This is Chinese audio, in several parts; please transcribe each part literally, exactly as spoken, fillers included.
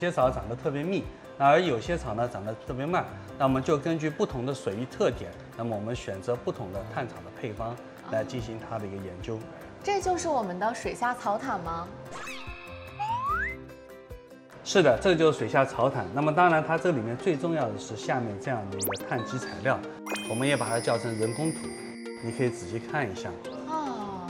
些草长得特别密，那而有些草呢长得特别慢。那我们就根据不同的水域特点，那么我们选择不同的炭草的配方来进行它的一个研究。 这就是我们的水下草毯吗？ 是的，这就是水下草毯。那么当然，它这里面最重要的是下面这样的一个碳基材料，我们也把它叫成人工土。你可以仔细看一下。 啊，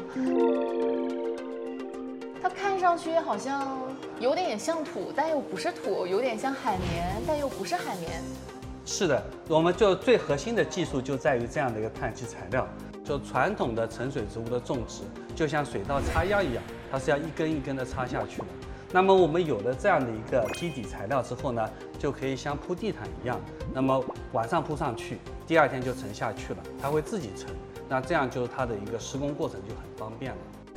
它看上去好像有点像土，但又不是土；有点像海绵，但又不是海绵。 是的，我们就最核心的技术就在于这样的一个碳基材料。就传统的沉水植物的种植，就像水稻插秧一样，它是要一根一根的插下去的。那么我们有了这样的一个基底材料之后呢，就可以像铺地毯一样，那么晚上铺上去，第二天就沉下去了，它会自己沉。那这样就它的一个施工过程就很方便了。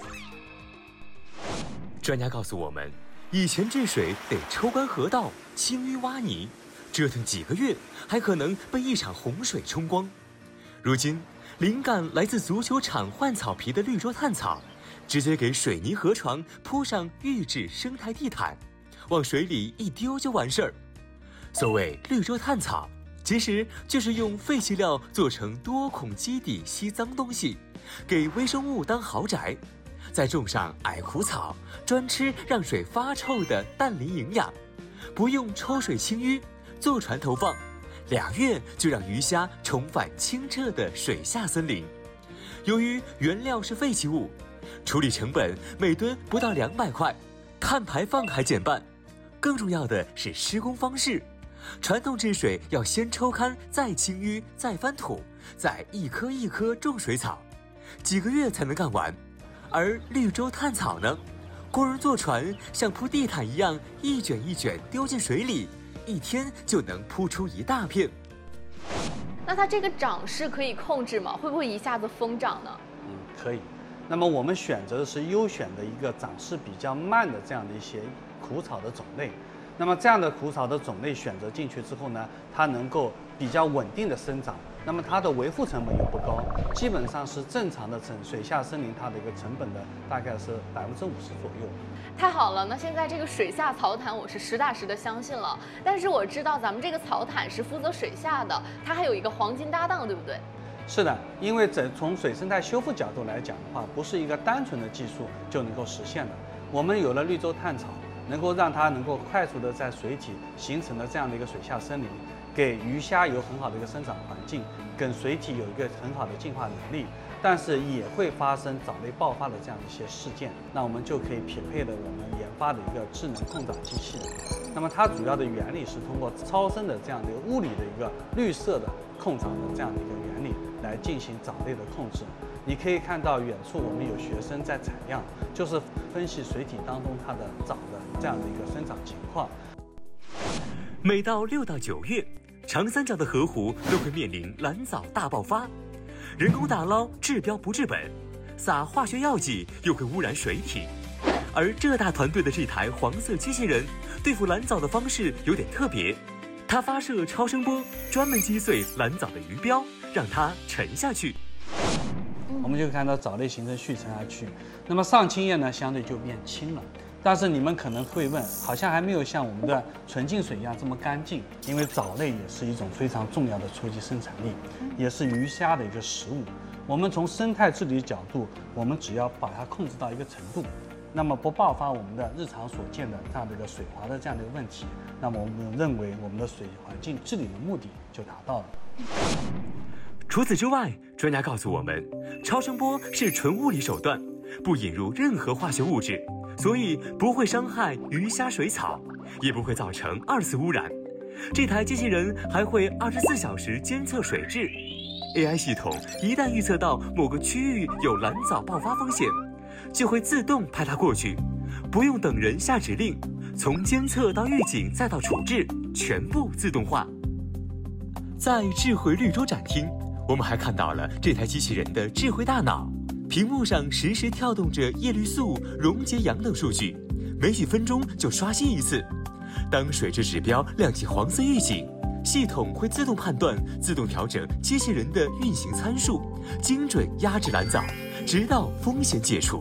专家告诉我们，以前治水得抽干河道、清淤挖泥，折腾几个月，还可能被一场洪水冲光。如今，灵感来自足球场换草皮的绿洲炭草，直接给水泥河床铺上预制生态地毯，往水里一丢就完事儿。所谓绿洲炭草，其实就是用废弃料做成多孔基底吸脏东西，给微生物当豪宅，再种上矮苦草，专吃让水发臭的氮磷营养，不用抽水清淤，坐船投放。俩月就让鱼虾重返清澈的水下森林。由于原料是废弃物，处理成本每吨不到两百块，碳排放还减半。更重要的是施工方式，传统治水要先抽干，再清淤，再翻土，再一颗一颗种水草，几个月才能干完。而绿洲炭草呢，工人坐船像铺地毯一样，一卷一卷丢进水里，一天就能铺出一大片。 那它这个长势可以控制吗？会不会一下子疯长呢？ 嗯，可以。那么我们选择的是优选的一个长势比较慢的这样的一些苦草的种类。那么这样的苦草的种类选择进去之后呢，它能够比较稳定的生长。那么它的维护成本又不高，基本上是正常的森水下森林它的一个成本的大概是百分之五十左右。 太好了，那现在这个水下草毯我是实打实的相信了。但是我知道咱们这个草毯是负责水下的，它还有一个黄金搭档，对不对？ 是的，因为整从水生态修复角度来讲的话，不是一个单纯的技术就能够实现的。我们有了绿洲炭草，能够让它能够快速的在水体形成了这样的一个水下森林。给鱼虾有很好的一个生长环境，跟水体有一个很好的进化能力，但是也会发生藻类爆发的这样一些事件，那我们就可以匹配了我们研发的一个智能控藻机器人。那么它主要的原理是通过超声的这样的一个物理的一个绿色的控藻的这样的一个原理来进行藻类的控制。你可以看到远处我们有学生在采样，就是分析水体当中它的藻的这样的一个生长情况。 每到六到九月，长三角的河湖都会面临蓝藻大爆发，人工打捞治标不治本，撒化学药剂又会污染水体。而浙大团队的这台黄色机器人对付蓝藻的方式有点特别，它发射超声波，专门击碎蓝藻的鱼标，让它沉下去。 我们就看到藻类形成续沉下去，那么上清液呢相对就变轻了。但是你们可能会问，好像还没有像我们的纯净水一样这么干净，因为藻类也是一种非常重要的初级生产力，也是鱼虾的一个食物。我们从生态治理角度，我们只要把它控制到一个程度，那么不爆发我们的日常所见的这样的一个水滑的这样的一个问题，那么我们认为我们的水环境治理的目的就达到了。 除此之外，专家告诉我们，超声波是纯物理手段，不引入任何化学物质，所以不会伤害鱼虾水草，也不会造成二次污染。这台机器人还会二十四小时监测水质 ，A I 系统一旦预测到某个区域有蓝藻爆发风险，就会自动派它过去，不用等人下指令，从监测到预警再到处置，全部自动化。在智慧绿洲展厅，我们还看到了这台机器人的智慧大脑，屏幕上实时跳动着叶绿素、溶解氧等数据，每几分钟就刷新一次。当水质指标亮起黄色预警，系统会自动判断、自动调整机器人的运行参数，精准压制蓝藻，直到风险解除。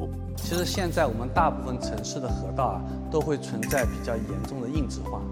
其实现在我们大部分城市的河道啊，都会存在比较严重的硬质化。